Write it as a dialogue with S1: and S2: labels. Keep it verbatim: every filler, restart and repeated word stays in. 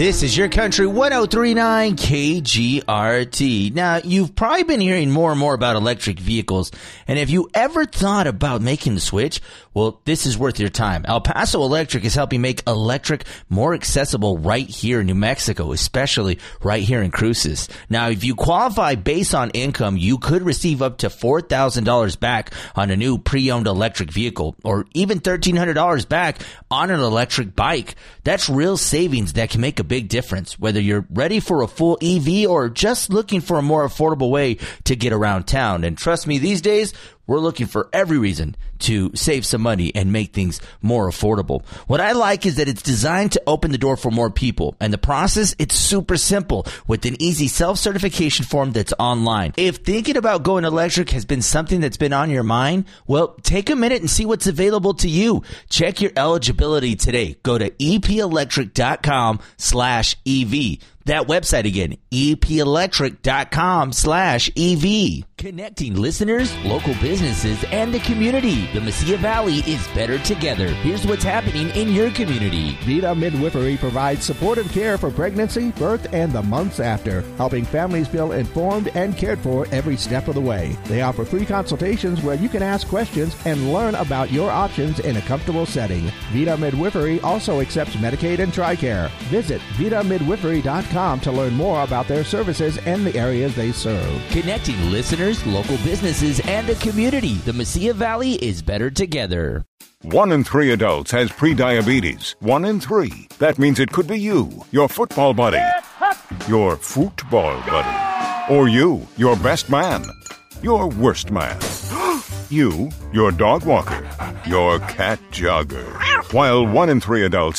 S1: This is Your Country one oh three point nine K G R T. Now, you've probably been hearing more and more about electric vehicles, and if you ever thought about making the switch, well, this is worth your time. El Paso Electric is helping make electric more accessible right here in New Mexico, especially right here in Cruces. Now, if you qualify based on income, you could receive up to four thousand dollars back on a new pre-owned electric vehicle, or even thirteen hundred dollars back on an electric bike. That's real savings that can make a big difference, whether you're ready for a full E V or just looking for a more affordable way to get around town. And trust me, these days, we're looking for every reason to save some money and make things more affordable. What I like is that it's designed to open the door for more people. And the process, it's super simple with an easy self-certification form that's online. If thinking about going electric has been something that's been on your mind, well, take a minute and see what's available to you. Check your eligibility today. Go to epelectric.com slash EV. That website again, epelectric.com slash EV. Connecting listeners, local businesses, and the community. The Mesilla Valley is better together. Here's what's happening in your community.
S2: Vida Midwifery provides supportive care for pregnancy, birth, and the months after, helping families feel informed and cared for every step of the way. They offer free consultations where you can ask questions and learn about your options in a comfortable setting. Vida Midwifery also accepts Medicaid and TRICARE. Visit vida midwifery dot com to learn more about their services and the areas they serve.
S1: Connecting listeners, local businesses, and the community. The Mesilla Valley is better together.
S3: One in three adults has prediabetes. One in three. That means it could be you, your football buddy, your football buddy, or you, your best man, your worst man, you, your dog walker, your cat jogger. While one in three adults